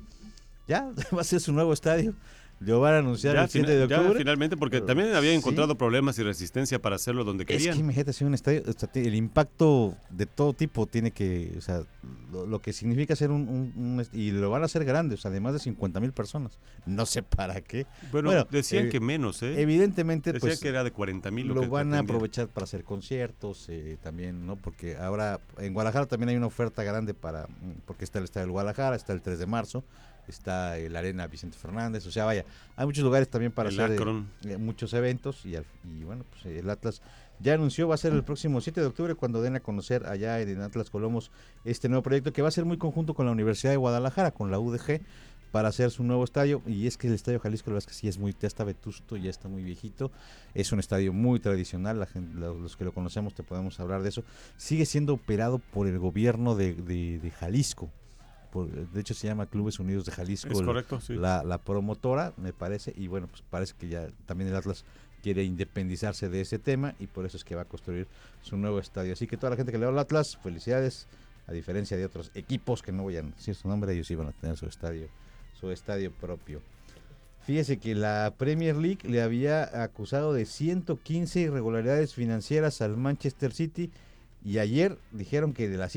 [SPEAKER 17] Ya, va a ser su nuevo estadio. Lo van a anunciar el 7 de octubre.
[SPEAKER 1] Ya, finalmente, porque también había encontrado problemas y resistencia para hacerlo donde querían.
[SPEAKER 17] Es que imagínate hacer un estadio, el impacto de todo tipo tiene que, o sea, lo que significa hacer y lo van a hacer grande, o sea, de más de 50,000 personas. No sé para qué.
[SPEAKER 1] Bueno decían que menos,
[SPEAKER 17] Evidentemente,
[SPEAKER 1] decían
[SPEAKER 17] pues,
[SPEAKER 1] que era de 40,000.
[SPEAKER 17] Lo van a aprovechar para hacer conciertos también, ¿no? Porque ahora en Guadalajara también hay una oferta grande porque está el estadio del Guadalajara, está el 3 de marzo. Está la Arena Vicente Fernández, o sea, vaya, hay muchos lugares también para hacer muchos eventos, y bueno, pues el Atlas ya anunció, va a ser el próximo 7 de octubre cuando den a conocer allá en Atlas Colomos este nuevo proyecto, que va a ser muy conjunto con la Universidad de Guadalajara, con la UDG, para hacer su nuevo estadio. Y es que el Estadio Jalisco, la verdad es que sí es ya está vetusto, ya está muy viejito, es un estadio muy tradicional, los que lo conocemos te podemos hablar de eso. Sigue siendo operado por el gobierno de Jalisco. De hecho se llama Clubes Unidos de Jalisco,
[SPEAKER 1] es correcto, sí.
[SPEAKER 17] la promotora, me parece, y bueno, pues parece que ya también el Atlas quiere independizarse de ese tema, y por eso es que va a construir su nuevo estadio. Así que toda la gente que le va al Atlas, felicidades, a diferencia de otros equipos que no voy a decir su nombre, ellos iban a tener su estadio propio. Fíjese que la Premier League le había acusado de 115 irregularidades financieras al Manchester City, y ayer dijeron que de las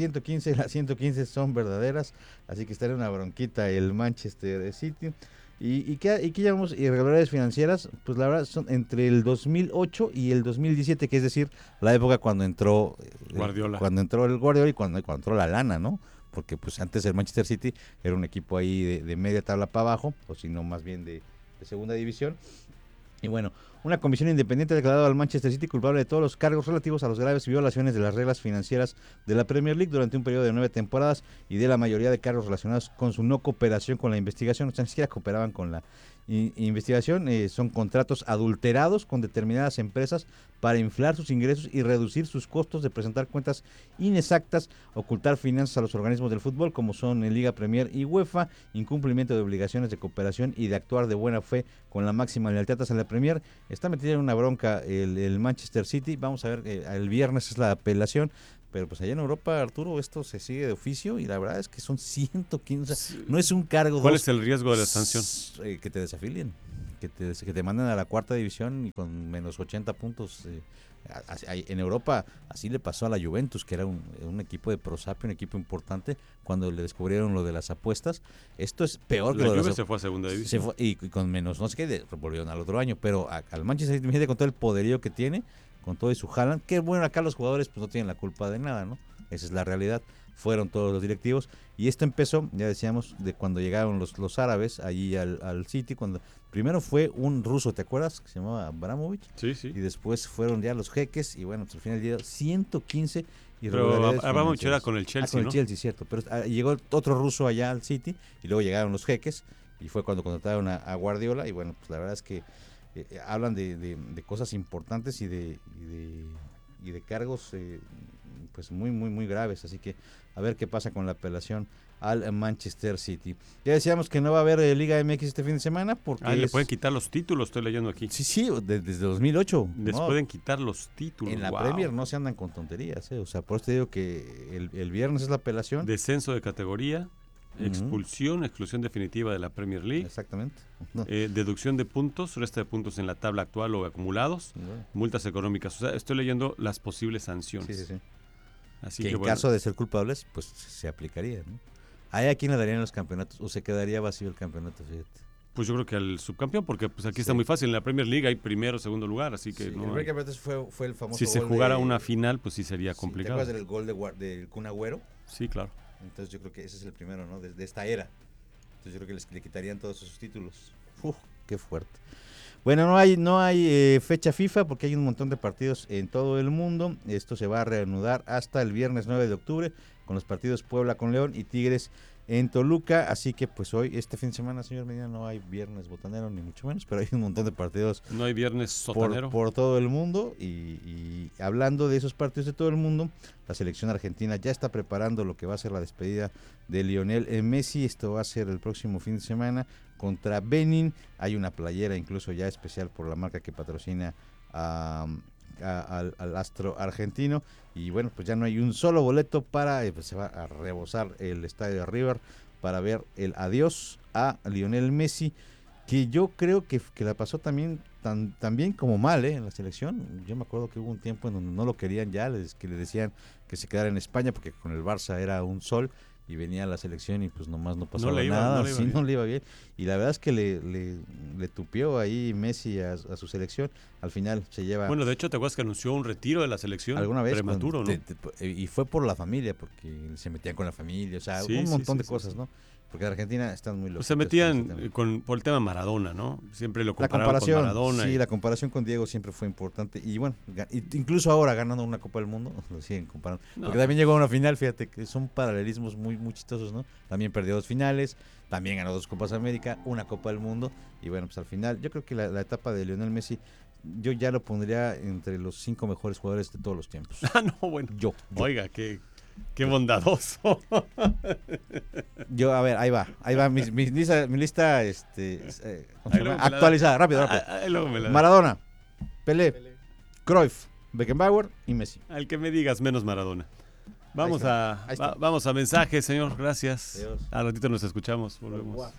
[SPEAKER 17] 115 son verdaderas, así que está en una bronquita el Manchester City. ¿Y qué llamamos irregularidades financieras? Pues la verdad son entre el 2008 y el 2017, que es decir, la época cuando entró
[SPEAKER 1] Guardiola.
[SPEAKER 17] Cuando entró el Guardiola y cuando entró la lana, ¿no? Porque pues antes el Manchester City era un equipo ahí de media tabla para abajo, o si no más bien de segunda división. Y bueno, una comisión independiente ha declarado al Manchester City culpable de todos los cargos relativos a las graves violaciones de las reglas financieras de la Premier League durante un periodo de 9 temporadas y de la mayoría de cargos relacionados con su no cooperación con la investigación. O sea, ni siquiera cooperaban con la investigación. Son contratos adulterados con determinadas empresas para inflar sus ingresos y reducir sus costos, de presentar cuentas inexactas, ocultar finanzas a los organismos del fútbol como son en Liga Premier y UEFA, incumplimiento de obligaciones de cooperación y de actuar de buena fe con la máxima lealtad hacia la Premier. Está metido en una bronca el Manchester City. Vamos a ver, el viernes es la apelación. Pero pues allá en Europa, Arturo, esto se sigue de oficio y la verdad es que son 115, no es un cargo.
[SPEAKER 1] ¿Cuál es el riesgo de la sanción?
[SPEAKER 17] Que te desafilien, que te manden a la cuarta división y con menos 80 puntos. En Europa así le pasó a la Juventus, que era un equipo de prosapio, un equipo importante, cuando le descubrieron lo de las apuestas. Esto es peor que lo de
[SPEAKER 1] la Juve se fue a segunda división.
[SPEAKER 17] Y con menos, no sé qué, volvieron al otro año, pero al Manchester City, con todo el poderío que tiene, con todo y su Haaland, que bueno, acá los jugadores pues no tienen la culpa de nada, ¿no? Esa es la realidad. Fueron todos los directivos, y esto empezó, ya decíamos, de cuando llegaron los árabes allí al City, cuando primero fue un ruso, ¿te acuerdas? Que se llamaba Abramovich.
[SPEAKER 1] Sí.
[SPEAKER 17] Y después fueron ya los jeques, y bueno, pues al final del día 115 irregularidades.
[SPEAKER 1] Pero Abramovich era con el Chelsea,
[SPEAKER 17] con
[SPEAKER 1] ¿no?
[SPEAKER 17] el Chelsea, cierto. Pero llegó otro ruso allá al City y luego llegaron los jeques y fue cuando contrataron a Guardiola y bueno, pues la verdad es que hablan de cosas importantes y de cargos pues muy graves, así que a ver qué pasa con la apelación al Manchester City. Ya decíamos que no va a haber Liga MX este fin de semana porque
[SPEAKER 1] le pueden quitar los títulos, estoy leyendo aquí.
[SPEAKER 17] Sí, desde 2008.
[SPEAKER 1] Les pueden quitar los títulos.
[SPEAKER 17] En la Premier no se andan con tonterías, o sea, por eso te digo que el viernes es la apelación.
[SPEAKER 1] Descenso de categoría, exclusión definitiva de la Premier League.
[SPEAKER 17] Exactamente.
[SPEAKER 1] Deducción de puntos, resta de puntos en la tabla actual o acumulados, multas económicas. O sea, estoy leyendo las posibles sanciones.
[SPEAKER 17] Sí.
[SPEAKER 1] Así
[SPEAKER 17] que en caso de ser culpables, pues se aplicaría, ¿no? ¿A quién le darían los campeonatos? ¿O se quedaría vacío el campeonato? Fíjate.
[SPEAKER 1] Pues yo creo que al subcampeón, porque pues aquí está muy fácil. En la Premier League hay primero, segundo lugar, así que no.
[SPEAKER 17] El campeonato fue el famoso.
[SPEAKER 1] Si se jugara una final, pues sí sería complicado.
[SPEAKER 17] ¿Te acuerdas del gol del Kun Agüero?
[SPEAKER 1] Sí, claro.
[SPEAKER 17] Entonces yo creo que ese es el primero, ¿no? De esta era. Entonces yo creo que le quitarían todos esos títulos. Qué fuerte. Bueno, no hay fecha FIFA porque hay un montón de partidos en todo el mundo. Esto se va a reanudar hasta el viernes 9 de octubre con los partidos Puebla con León y Tigres en Toluca. Así que pues hoy, este fin de semana, señor Medina, no hay viernes botanero ni mucho menos, pero hay un montón de partidos.
[SPEAKER 1] No hay viernes sotanero.
[SPEAKER 17] Por todo el mundo y hablando de esos partidos de todo el mundo, la selección argentina ya está preparando lo que va a ser la despedida de Lionel Messi. Esto va a ser el próximo fin de semana contra Benin. Hay una playera incluso ya especial por la marca que patrocina al astro argentino y bueno, pues ya no hay un solo boleto para, pues se va a rebosar el estadio de River para ver el adiós a Lionel Messi, que yo creo que la pasó también tan bien como mal en la selección. Yo me acuerdo que hubo un tiempo en donde no lo querían ya, que le decían que se quedara en España porque con el Barça era un sol y venía a la selección y pues nomás no pasaba nada, no le iba bien. Y la verdad es que le tupió ahí Messi a su selección. Al final se lleva...
[SPEAKER 1] Bueno, de hecho, ¿te acuerdas que anunció un retiro de la selección?
[SPEAKER 17] Alguna vez.
[SPEAKER 1] Prematuro, ¿no?
[SPEAKER 17] Y fue por la familia, porque se metían con la familia, o sea, un montón de cosas, ¿no? Porque en Argentina están muy locos.
[SPEAKER 1] Pues se metían por el tema Maradona, ¿no? Siempre lo comparaban con Maradona.
[SPEAKER 17] Sí, la comparación con Diego siempre fue importante. Y bueno, incluso ahora ganando una Copa del Mundo, lo siguen comparando. No. Porque también llegó a una final, fíjate, que son paralelismos muy chistosos, ¿no? También perdió 2 finales, también ganó 2 Copas América, una Copa del Mundo. Y bueno, pues al final, yo creo que la etapa de Lionel Messi, yo ya lo pondría entre los 5 mejores jugadores de todos los tiempos.
[SPEAKER 1] No, bueno. Yo. Oiga, qué bondadoso.
[SPEAKER 17] Yo, a ver, ahí va mi lista actualizada, rápido. Maradona, Pelé, Cruyff, Beckenbauer y Messi.
[SPEAKER 1] Al que me digas menos Maradona. Vamos a mensajes, señor, gracias. Adiós. Al ratito nos escuchamos, volvemos.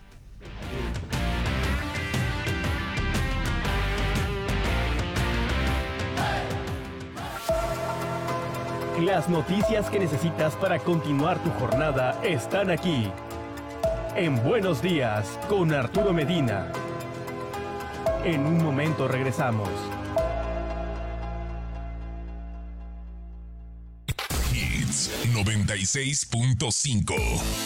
[SPEAKER 2] Las noticias que necesitas para continuar tu jornada están aquí. En Buenos Días, con Arturo Medina. En un momento regresamos.
[SPEAKER 18] Hits 96.5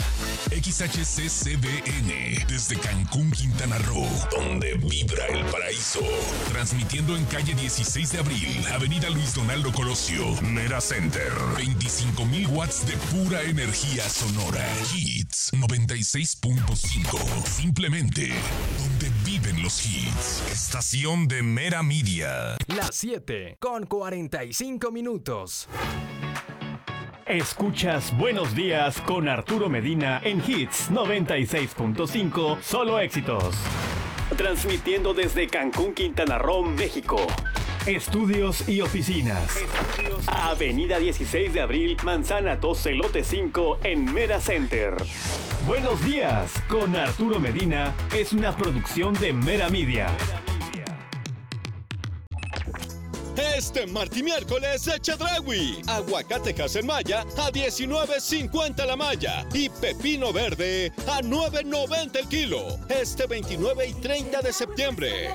[SPEAKER 18] XHCCBN desde Cancún, Quintana Roo, donde vibra el paraíso. Transmitiendo en calle 16 de abril, avenida Luis Donaldo Colosio, Mera Center. 25,000 watts de pura energía sonora. Hits 96.5. Simplemente donde viven los hits. Estación de Mera Media.
[SPEAKER 19] Las 7 con 45 minutos.
[SPEAKER 2] Escuchas Buenos Días con Arturo Medina en Hits 96.5, solo éxitos. Transmitiendo desde Cancún, Quintana Roo, México. Estudios y oficinas. Avenida 16 de abril, Manzana 12, Lote 5, en Mera Center. Buenos Días con Arturo Medina es una producción de Mera Media.
[SPEAKER 7] Este martes y miércoles, Chedraui. Aguacatejas en malla a $19.50 la malla. Y pepino verde a $9.90 el kilo. Este 29 y 30 de septiembre.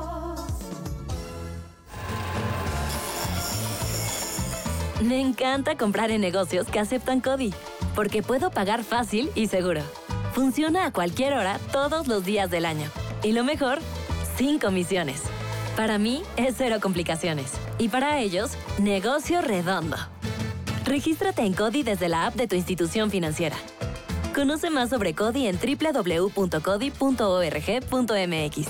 [SPEAKER 20] Me encanta comprar en negocios que aceptan CODI, porque puedo pagar fácil y seguro. Funciona a cualquier hora, todos los días del año. Y lo mejor, sin comisiones. Para mí es 0 complicaciones. Y para ellos, negocio redondo. Regístrate en CODI desde la app de tu institución financiera. Conoce más sobre CODI en www.codi.org.mx.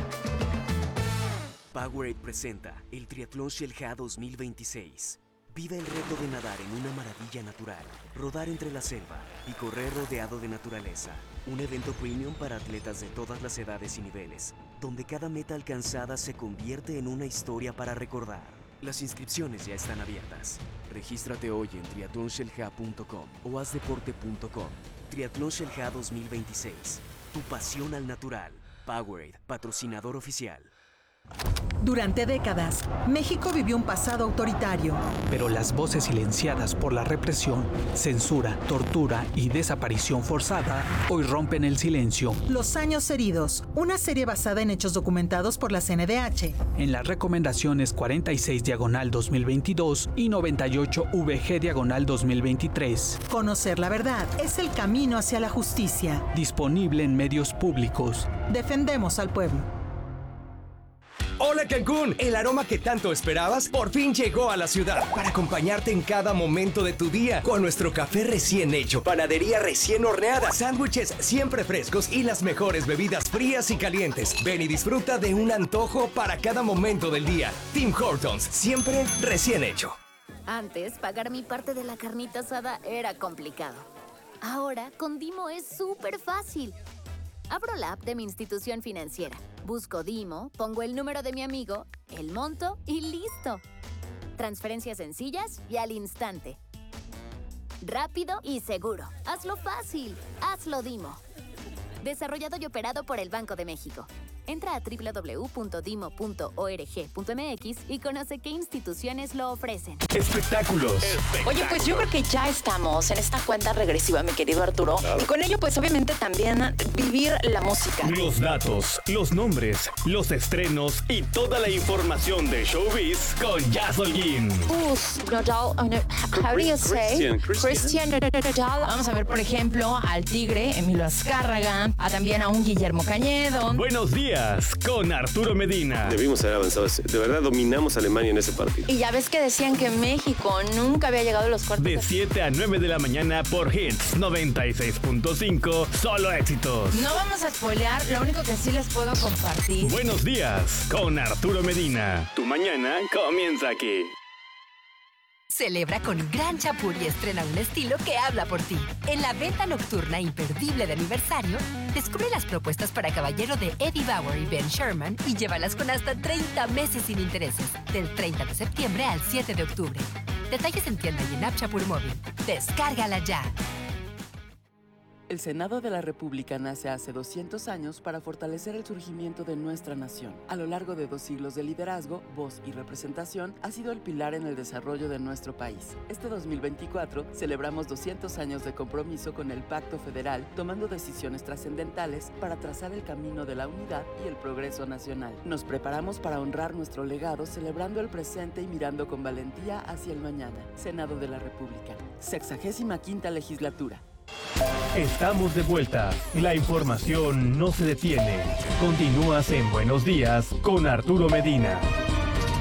[SPEAKER 21] Powerade presenta el Triatlón Xel-Há 2026. Vive el reto de nadar en una maravilla natural, rodar entre la selva y correr rodeado de naturaleza. Un evento premium para atletas de todas las edades y niveles, donde cada meta alcanzada se convierte en una historia para recordar. Las inscripciones ya están abiertas. Regístrate hoy en triatlonxelha.com o hazdeporte.com. Triatlón Xel-Há 2026. Tu pasión al natural. Powerade, patrocinador oficial.
[SPEAKER 22] Durante décadas, México vivió un pasado autoritario.
[SPEAKER 23] Pero las voces silenciadas por la represión, censura, tortura y desaparición forzada hoy rompen el silencio.
[SPEAKER 22] Los años heridos, una serie basada en hechos documentados por la CNDH.
[SPEAKER 23] En las recomendaciones 46/2022 y 98VG/2023.
[SPEAKER 22] Conocer la verdad es el camino hacia la justicia.
[SPEAKER 23] Disponible en medios públicos.
[SPEAKER 22] Defendemos al pueblo.
[SPEAKER 24] Hola Cancún, el aroma que tanto esperabas por fin llegó a la ciudad para acompañarte en cada momento de tu día con nuestro café recién hecho, panadería recién horneada, sándwiches siempre frescos y las mejores bebidas frías y calientes. Ven y disfruta de un antojo para cada momento del día. Tim Hortons, siempre recién hecho.
[SPEAKER 25] Antes, pagar mi parte de la carnita asada era complicado. Ahora, con Dimo es súper fácil. Abro la app de mi institución financiera, busco Dimo, pongo el número de mi amigo, el monto y ¡listo! Transferencias sencillas y al instante. Rápido y seguro. Hazlo fácil. Hazlo Dimo. Desarrollado y operado por el Banco de México. Entra a www.dimo.org.mx y conoce qué instituciones lo ofrecen.
[SPEAKER 11] Espectáculos.
[SPEAKER 26] Oye, pues yo creo que ya estamos en esta cuenta regresiva, mi querido Arturo. Y con ello, pues obviamente también vivir la música.
[SPEAKER 2] Los datos, los nombres, los estrenos y toda la información de Showbiz con Jazz Holguín.
[SPEAKER 27] Nodal, how do you say? Christian Nodal. Vamos a ver, por ejemplo, al Tigre, Emilio Azcárraga, también a un Guillermo Cañedo.
[SPEAKER 2] Buenos días con Arturo Medina.
[SPEAKER 11] Debimos haber avanzado. De verdad dominamos a Alemania en ese partido.
[SPEAKER 27] Y ya ves que decían que México nunca había llegado a los cuartos.
[SPEAKER 2] De 7 a 9 de la mañana por Hits 96.5, solo éxitos.
[SPEAKER 27] No vamos a spoilear, lo único que sí les puedo compartir.
[SPEAKER 2] Buenos días con Arturo Medina. Tu mañana comienza aquí.
[SPEAKER 9] Celebra con Gran Chapur y estrena un estilo que habla por ti. En la venta nocturna imperdible de aniversario, descubre las propuestas para caballero de Eddie Bauer y Ben Sherman y llévalas con hasta 30 meses sin intereses, del 30 de septiembre al 7 de octubre. Detalles en tienda y en app Chapur Móvil. Descárgala ya.
[SPEAKER 28] El Senado de la República nace hace 200 años para fortalecer el surgimiento de nuestra nación. A lo largo de 2 siglos de liderazgo, voz y representación, ha sido el pilar en el desarrollo de nuestro país. Este 2024 celebramos 200 años de compromiso con el Pacto Federal, tomando decisiones trascendentales para trazar el camino de la unidad y el progreso nacional. Nos preparamos para honrar nuestro legado, celebrando el presente y mirando con valentía hacia el mañana. Senado de la República, 65ª legislatura.
[SPEAKER 2] Estamos de vuelta. La información no se detiene. Continúas en Buenos Días con Arturo Medina.